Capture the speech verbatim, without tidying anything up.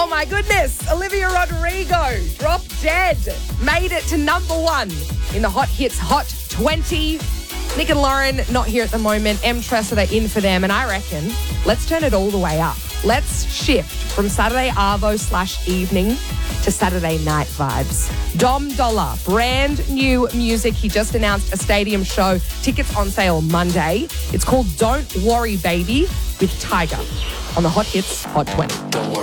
Oh my goodness, Olivia Rodrigo, Drop Dead, made it to number one in the Hot Hits Hot twenty. Nick and Lauren, not here at the moment. M Tressa, they're in for them. And I reckon, let's turn it all the way up. Let's shift from Saturday Arvo slash evening to Saturday night vibes. Dom Dollar, brand new music. He just announced a stadium show. Tickets on sale Monday. It's called Don't Worry Baby with Tiger on the Hot Hits Hot twenty. Don't worry.